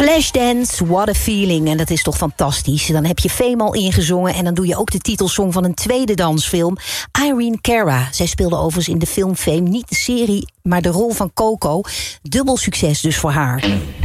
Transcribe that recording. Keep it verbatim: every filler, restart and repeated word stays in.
Flashdance, what a feeling. En dat is toch fantastisch. Dan heb je Fame al ingezongen en dan doe je ook de titelsong van een tweede dansfilm. Irene Cara. Zij speelde overigens in de film Fame niet de serie, maar de rol van Coco. Dubbel succes dus voor haar.